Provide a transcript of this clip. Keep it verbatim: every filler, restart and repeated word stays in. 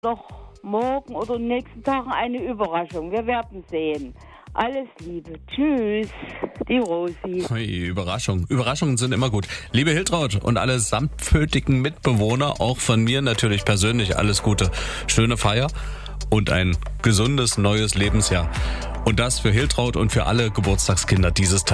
doch morgen oder in den nächsten Tagen eine Überraschung. Wir werden sehen. Alles Liebe. Tschüss, die Rosi. Ui, Überraschung. Überraschungen sind immer gut. Liebe Hiltraud und alle samtpfötigen Mitbewohner, auch von mir natürlich persönlich alles Gute. Schöne Feier und ein gesundes neues Lebensjahr. Und das für Hiltraud und für alle Geburtstagskinder dieses Tages.